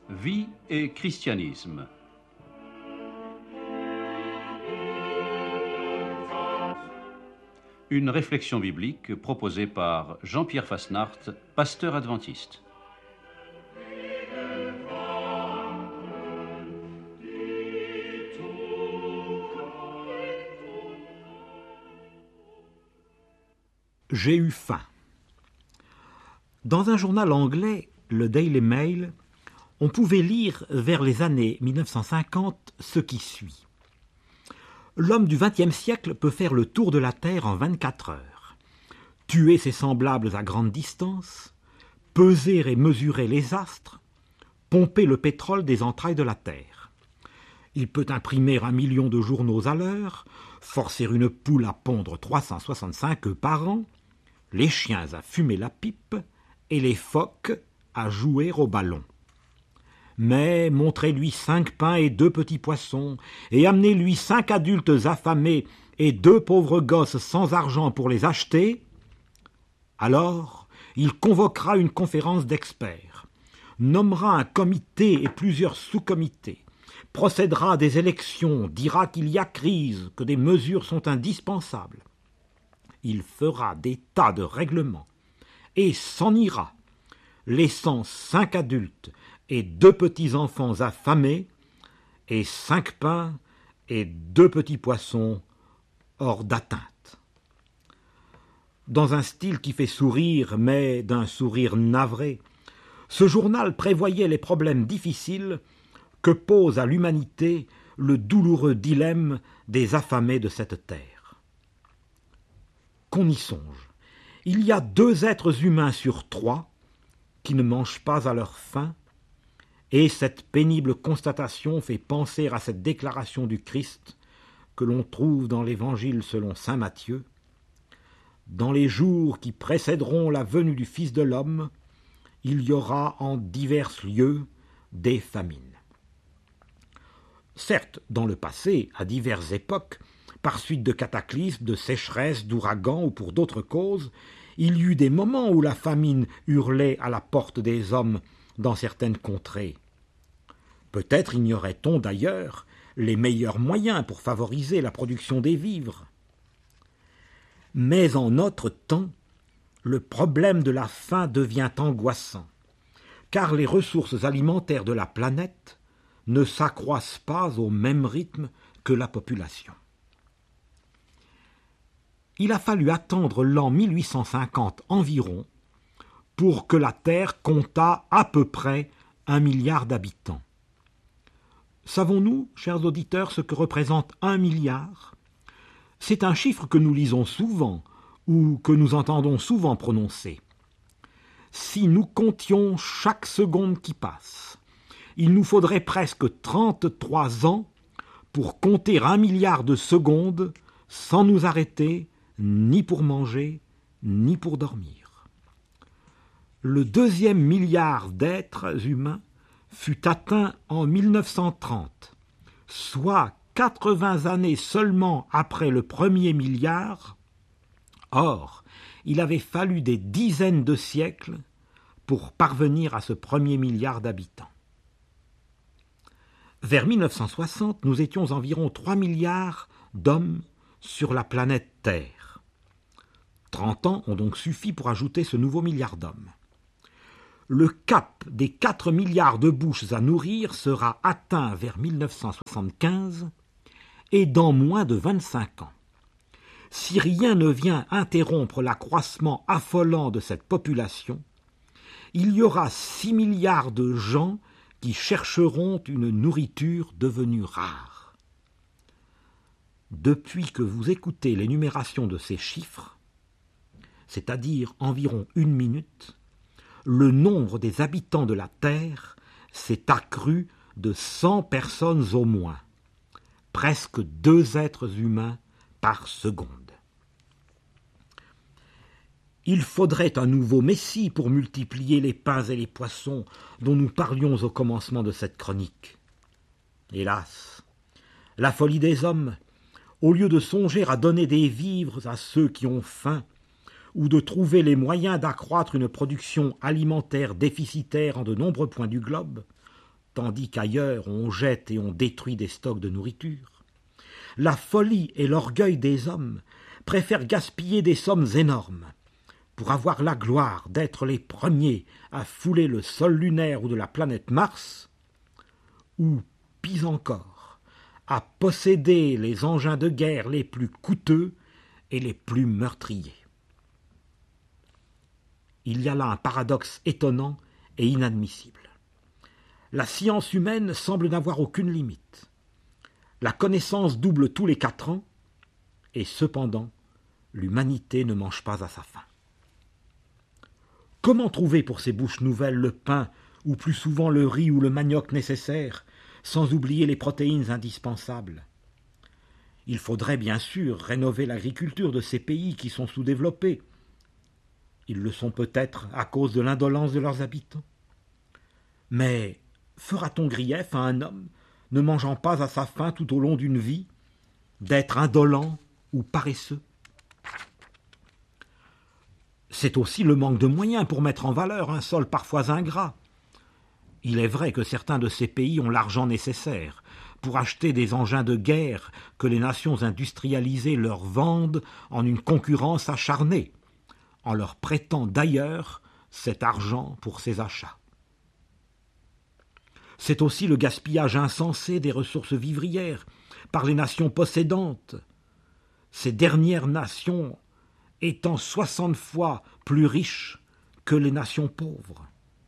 Vie et christianisme. Une réflexion biblique proposée par Jean-Pierre Fasnart, pasteur adventiste. J'ai eu faim. Dans un journal anglais, le Daily Mail, on pouvait lire vers les années 1950 ce qui suit. L'homme du XXe siècle peut faire le tour de la Terre en 24 heures, tuer ses semblables à grande distance, peser et mesurer les astres, pomper le pétrole des entrailles de la Terre. Il peut imprimer 1 million de journaux à l'heure, forcer une poule à pondre 365 œufs par an, les chiens à fumer la pipe et les phoques à jouer au ballon. Mais montrez-lui 5 pains et 2 petits poissons, et amenez-lui 5 adultes affamés et 2 pauvres gosses sans argent pour les acheter, alors il convoquera une conférence d'experts, nommera un comité et plusieurs sous-comités, procédera à des élections, dira qu'il y a crise, que des mesures sont indispensables. Il fera des tas de règlements et s'en ira, laissant 5 adultes et 2 petits-enfants affamés et 5 pains et 2 petits poissons hors d'atteinte. Dans un style qui fait sourire, mais d'un sourire navré, ce journal prévoyait les problèmes difficiles que pose à l'humanité le douloureux dilemme des affamés de cette terre. Qu'on y songe, il y a 2 êtres humains sur 3 qui ne mangent pas à leur faim, et cette pénible constatation fait penser à cette déclaration du Christ que l'on trouve dans l'Évangile selon saint Matthieu. Dans les jours qui précéderont la venue du Fils de l'homme, il y aura en divers lieux des famines. Certes, dans le passé, à diverses époques, par suite de cataclysmes, de sécheresses, d'ouragans ou pour d'autres causes, il y eut des moments où la famine hurlait à la porte des hommes dans certaines contrées. Peut-être ignorait-on d'ailleurs les meilleurs moyens pour favoriser la production des vivres. Mais en notre temps, le problème de la faim devient angoissant, car les ressources alimentaires de la planète ne s'accroissent pas au même rythme que la population. Il a fallu attendre l'an 1850 environ pour que la Terre comptât à peu près 1 milliard d'habitants. Savons-nous, chers auditeurs, ce que représente 1 milliard ? C'est un chiffre que nous lisons souvent ou que nous entendons souvent prononcer. Si nous comptions chaque seconde qui passe, il nous faudrait presque 33 ans pour compter 1 milliard de secondes sans nous arrêter, ni pour manger, ni pour dormir. Le 2e milliard d'êtres humains fut atteint en 1930, soit 80 années seulement après le 1er milliard. Or, il avait fallu des dizaines de siècles pour parvenir à ce 1er milliard d'habitants. Vers 1960, nous étions environ 3 milliards d'hommes sur la planète Terre. 30 ans ont donc suffi pour ajouter ce nouveau milliard d'hommes. Le cap des 4 milliards de bouches à nourrir sera atteint vers 1975 et dans moins de 25 ans. Si rien ne vient interrompre l'accroissement affolant de cette population, il y aura 6 milliards de gens qui chercheront une nourriture devenue rare. Depuis que vous écoutez l'énumération de ces chiffres, c'est-à-dire environ 1 minute, le nombre des habitants de la Terre s'est accru de 100 personnes au moins, presque 2 êtres humains par seconde. Il faudrait un nouveau Messie pour multiplier les pains et les poissons dont nous parlions au commencement de cette chronique. Hélas, la folie des hommes, au lieu de songer à donner des vivres à ceux qui ont faim, ou de trouver les moyens d'accroître une production alimentaire déficitaire en de nombreux points du globe, tandis qu'ailleurs on jette et on détruit des stocks de nourriture. La folie et l'orgueil des hommes préfèrent gaspiller des sommes énormes pour avoir la gloire d'être les premiers à fouler le sol lunaire ou de la planète Mars, ou, pis encore, à posséder les engins de guerre les plus coûteux et les plus meurtriers. Il y a là un paradoxe étonnant et inadmissible. La science humaine semble n'avoir aucune limite. La connaissance double tous les 4 ans, et cependant, l'humanité ne mange pas à sa faim. Comment trouver pour ces bouches nouvelles le pain, ou plus souvent le riz ou le manioc nécessaires, sans oublier les protéines indispensables? Il faudrait bien sûr rénover l'agriculture de ces pays qui sont sous-développés. Ils le sont peut-être à cause de l'indolence de leurs habitants. Mais fera-t-on grief à un homme, ne mangeant pas à sa faim tout au long d'une vie, d'être indolent ou paresseux? C'est aussi le manque de moyens pour mettre en valeur un sol parfois ingrat. Il est vrai que certains de ces pays ont l'argent nécessaire pour acheter des engins de guerre que les nations industrialisées leur vendent en une concurrence acharnée, en leur prêtant d'ailleurs cet argent pour ces achats. C'est aussi le gaspillage insensé des ressources vivrières par les nations possédantes, ces dernières nations étant 60 fois plus riches que les nations pauvres.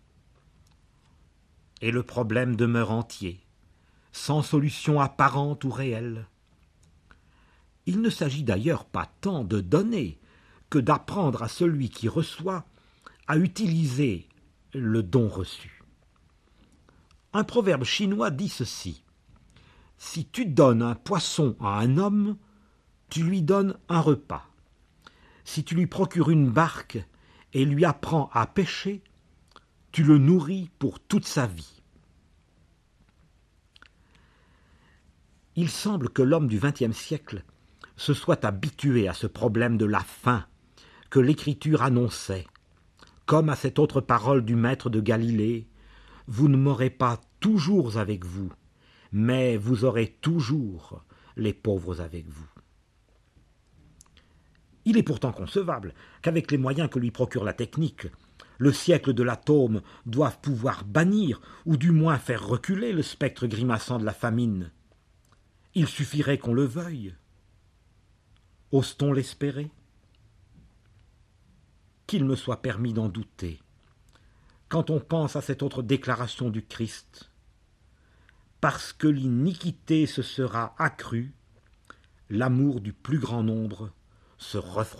Et le problème demeure entier, sans solution apparente ou réelle. Il ne s'agit d'ailleurs pas tant de donner que d'apprendre à celui qui reçoit à utiliser le don reçu. Un proverbe chinois dit ceci: « Si tu donnes un poisson à un homme, tu lui donnes un repas. Si tu lui procures une barque et lui apprends à pêcher, tu le nourris pour toute sa vie. » Il semble que l'homme du XXe siècle se soit habitué à ce problème de la faim que l'Écriture annonçait, comme à cette autre parole du maître de Galilée: « Vous ne m'aurez pas toujours avec vous, mais vous aurez toujours les pauvres avec vous. » Il est pourtant concevable qu'avec les moyens que lui procure la technique, le siècle de l'atome doive pouvoir bannir, ou du moins faire reculer le spectre grimaçant de la famine. Il suffirait qu'on le veuille. Ose-t-on l'espérer? Qu'il me soit permis d'en douter, quand on pense à cette autre déclaration du Christ: « Parce que l'iniquité se sera accrue, l'amour du plus grand nombre se refroidira. »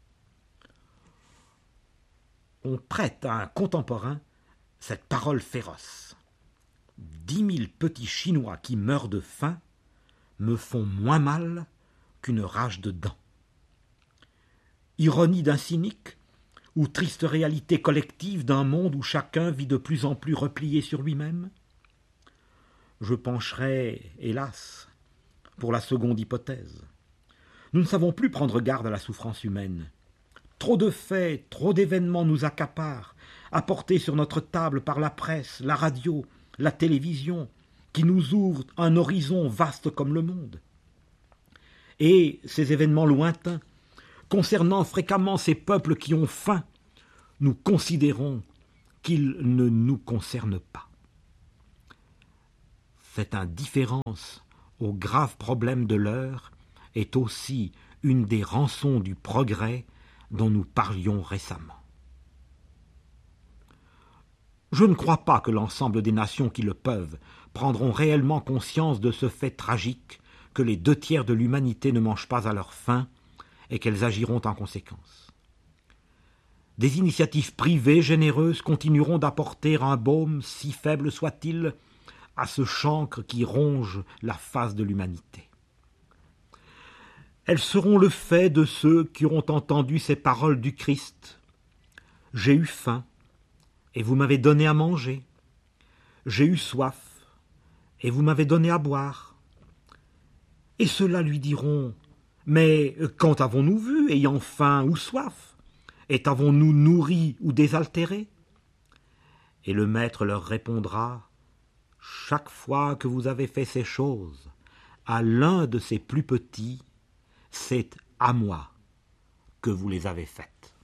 On prête à un contemporain cette parole féroce: 10 000 petits Chinois qui meurent de faim me font moins mal qu'une rage de dents. Ironie d'un cynique, ou triste réalité collective d'un monde où chacun vit de plus en plus replié sur lui-même? Je pencherai, hélas, pour la seconde hypothèse. Nous ne savons plus prendre garde à la souffrance humaine. Trop de faits, trop d'événements nous accaparent, apportés sur notre table par la presse, la radio, la télévision, qui nous ouvrent un horizon vaste comme le monde. Et ces événements lointains, concernant fréquemment ces peuples qui ont faim, nous considérons qu'ils ne nous concernent pas. Cette indifférence aux graves problèmes de l'heure est aussi une des rançons du progrès dont nous parlions récemment. Je ne crois pas que l'ensemble des nations qui le peuvent prendront réellement conscience de ce fait tragique que les 2/3 de l'humanité ne mangent pas à leur faim et qu'elles agiront en conséquence. Des initiatives privées généreuses continueront d'apporter un baume, si faible soit-il, à ce chancre qui ronge la face de l'humanité. Elles seront le fait de ceux qui auront entendu ces paroles du Christ: « J'ai eu faim, et vous m'avez donné à manger. J'ai eu soif, et vous m'avez donné à boire. » Et ceux-là lui diront: « Mais quand avons-nous vu, ayant faim ou soif? Et t'avons-nous nourris ou désaltérés ?» Et le maître leur répondra: chaque fois que vous avez fait ces choses à l'un de ces plus petits, c'est à moi que vous les avez faites.